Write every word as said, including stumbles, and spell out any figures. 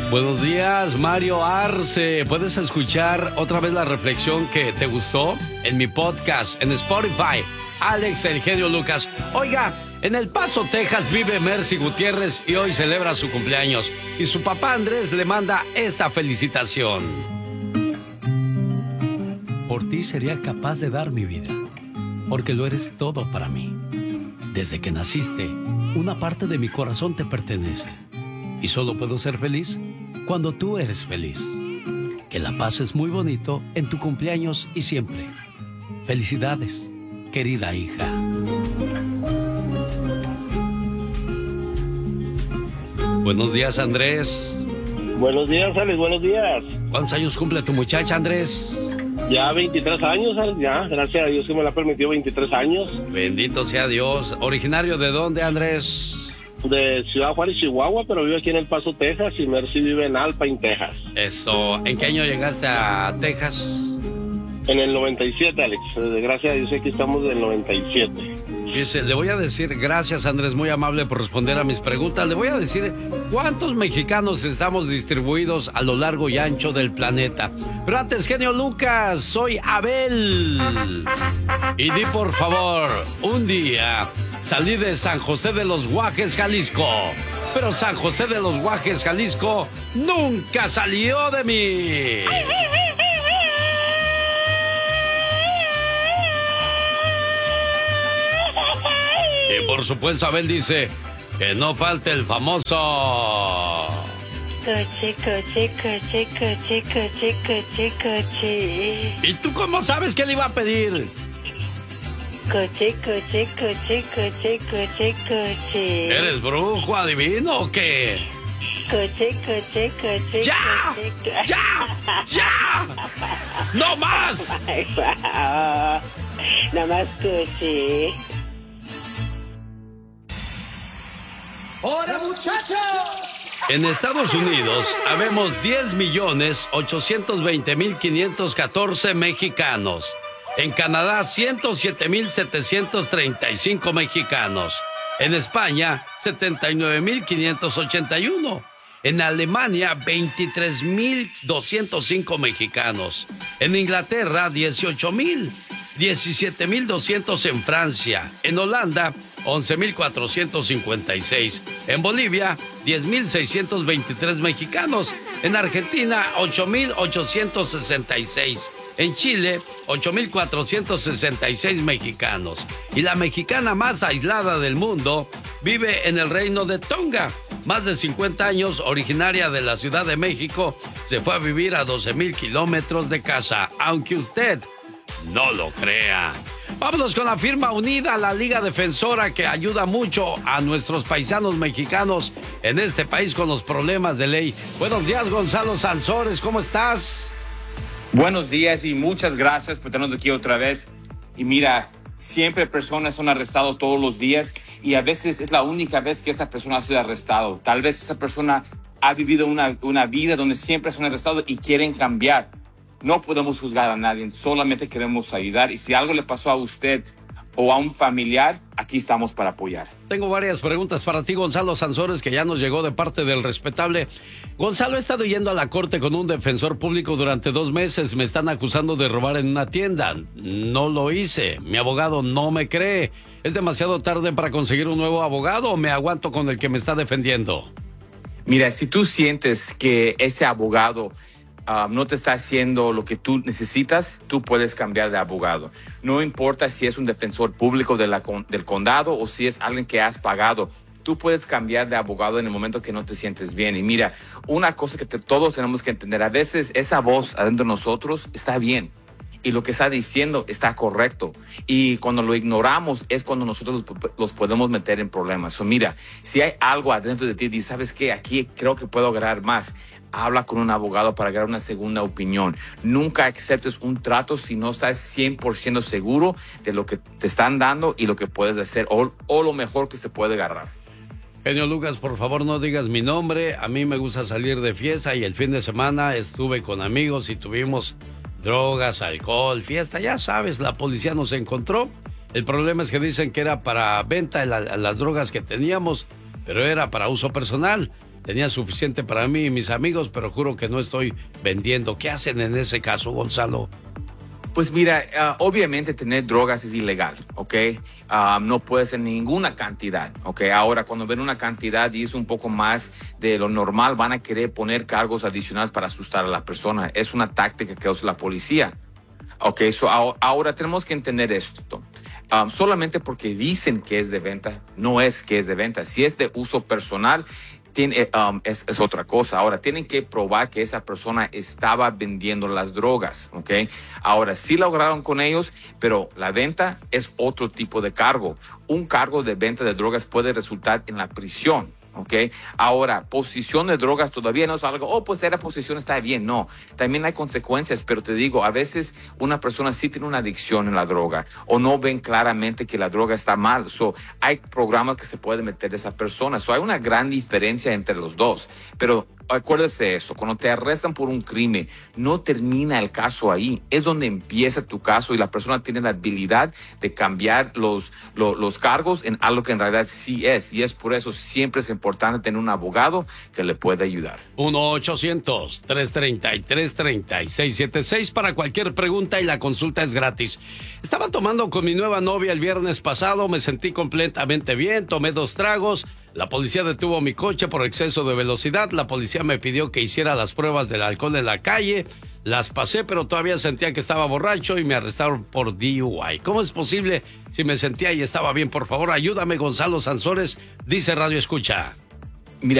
Buenos días, Mario Arce. ¿Puedes escuchar otra vez la reflexión que te gustó? En mi podcast, en Spotify, Alex El Genio Lucas. Oiga, en El Paso, Texas, vive Mercy Gutiérrez y hoy celebra su cumpleaños. Y su papá Andrés le manda esta felicitación. Por ti sería capaz de dar mi vida, porque lo eres todo para mí. Desde que naciste, una parte de mi corazón te pertenece. Y solo puedo ser feliz cuando tú eres feliz. Que la pases muy bonito en tu cumpleaños y siempre. Felicidades, querida hija. Buenos días, Andrés. Buenos días, Alex, buenos días. ¿Cuántos años cumple tu muchacha, Andrés? Ya veintitrés años, Alex, ya. Gracias a Dios que me la permitió veintitrés años. Bendito sea Dios. ¿Originario de dónde, Andrés? De Ciudad Juárez, Chihuahua, pero vive aquí en El Paso, Texas, y Mercy vive en Alpine, Texas. Eso. ¿En qué año llegaste a Texas? En el noventa y siete, Alex. Gracias a Dios aquí estamos del noventa y siete. Dice, le voy a decir, gracias, Andrés, muy amable por responder a mis preguntas. Le voy a decir cuántos mexicanos estamos distribuidos a lo largo y ancho del planeta. Pero antes, genio Lucas, soy Abel. Y di por favor, un día salí de San José de los Guajes, Jalisco. Pero San José de los Guajes, Jalisco, nunca salió de mí. Y por supuesto, Abel dice que no falte el famoso... Coche, coche, coche, coche, coche, coche, coche. ¿Y tú cómo sabes que le iba a pedir? Coche, coche, coche, coche, coche, coche. ¿Eres brujo, adivino o qué? Coche, coche, coche, ¡Ya! coche, coche. ¡Ya! ¡Ya! ¡No más! Nada más coche. ¡Hola, muchachos! En Estados Unidos habemos diez millones ochocientos veinte mil quinientos catorce mexicanos. En Canadá, ciento siete mil setecientos treinta y cinco mexicanos. En España, setenta y nueve mil quinientos ochenta y uno. En Alemania, veintitrés mil doscientos cinco mexicanos. En Inglaterra, dieciocho mil. diecisiete mil doscientos en Francia. En Holanda, once mil cuatrocientos cincuenta y seis. En Bolivia, diez mil seiscientos veintitrés mexicanos. En Argentina, ocho mil ochocientos sesenta y seis. En Chile, ocho mil cuatrocientos sesenta y seis mexicanos. Y la mexicana más aislada del mundo vive en el reino de Tonga. Más de cincuenta años, originaria de la Ciudad de México, se fue a vivir a doce mil kilómetros de casa, aunque usted no lo crea. Vámonos con la firma unida, la Liga Defensora, que ayuda mucho a nuestros paisanos mexicanos en este país con los problemas de ley. Buenos días, Gonzalo Sansores, ¿cómo estás? Buenos días y muchas gracias por tenernos aquí otra vez. Y mira, siempre personas son arrestadas todos los días y a veces es la única vez que esa persona ha sido arrestado. Tal vez esa persona ha vivido una, una vida donde siempre son arrestados y quieren cambiar. No podemos juzgar a nadie, solamente queremos ayudar. Y si algo le pasó a usted o a un familiar, aquí estamos para apoyar. Tengo varias preguntas para ti, Gonzalo Sansores, que ya nos llegó de parte del respetable. Gonzalo, he estado yendo a la corte con un defensor público durante dos meses. Me están acusando de robar en una tienda. No lo hice. Mi abogado no me cree. ¿Es demasiado tarde para conseguir un nuevo abogado o me aguanto con el que me está defendiendo? Mira, si tú sientes que ese abogado Uh, no te está haciendo lo que tú necesitas, tú puedes cambiar de abogado. No importa si es un defensor público de la, del condado o si es alguien que has pagado. Tú puedes cambiar de abogado en el momento que no te sientes bien. Y mira, una cosa que te, todos tenemos que entender, a veces esa voz adentro de nosotros está bien y lo que está diciendo está correcto. Y cuando lo ignoramos es cuando nosotros los, los podemos meter en problemas. So, mira, si hay algo adentro de ti y sabes que aquí creo que puedo agarrar más, habla con un abogado para agarrar una segunda opinión. Nunca aceptes un trato si no estás cien por ciento seguro de lo que te están dando y lo que puedes hacer o, o lo mejor que se puede agarrar. Genio Lucas, por favor no digas mi nombre. A mí me gusta salir de fiesta y el fin de semana estuve con amigos y tuvimos drogas, alcohol, fiesta. Ya sabes, la policía nos encontró. El problema es que dicen que era para venta la, las drogas que teníamos, pero era para uso personal. tenía suficiente para mí y mis amigos, pero juro que no estoy vendiendo. ¿Qué hacen en ese caso, Gonzalo? Pues mira, uh, obviamente tener drogas es ilegal, ¿ok? Uh, no puede ser ninguna cantidad, ¿ok? Ahora, cuando ven una cantidad y es un poco más de lo normal, van a querer poner cargos adicionales para asustar a la persona. Es una táctica que usa la policía, ¿ok? So, ahora tenemos que entender esto. Um, solamente porque dicen que es de venta, no es que es de venta. Si es de uso personal, tiene, um, es, es otra cosa. Ahora, tienen que probar que esa persona estaba vendiendo las drogas, ¿ok? Ahora, sí lograron con ellos, pero la venta es otro tipo de cargo. Un cargo de venta de drogas puede resultar en la prisión, ¿ok? Ahora, posesión de drogas todavía no es algo, oh, pues era posesión, está bien. No, también hay consecuencias, pero te digo, a veces una persona sí tiene una adicción en la droga o no ven claramente que la droga está mal. So, hay programas que se pueden meter a esa persona. So, hay una gran diferencia entre los dos, pero acuérdese eso, cuando te arrestan por un crimen, no termina el caso ahí, es donde empieza tu caso y la persona tiene la habilidad de cambiar los, los, los cargos en algo que en realidad sí es, y es por eso siempre es importante tener un abogado que le pueda ayudar. uno ochocientos, tres treinta y tres, treinta y seis setenta y seis para cualquier pregunta y la consulta es gratis. Estaba tomando con mi nueva novia el viernes pasado, me sentí completamente bien, tomé dos tragos. La policía detuvo mi coche por exceso de velocidad. La policía me pidió que hiciera las pruebas del alcohol en la calle. Las pasé, pero todavía sentía que estaba borracho y me arrestaron por D U I. ¿Cómo es posible si me sentía y estaba bien? Por favor, ayúdame, Gonzalo Sansores, dice Radio Escucha.